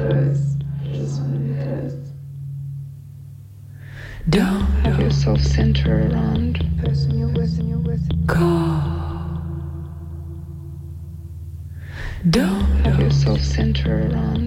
Don't have yourself center around the person you're with. Call. Don't have yourself center around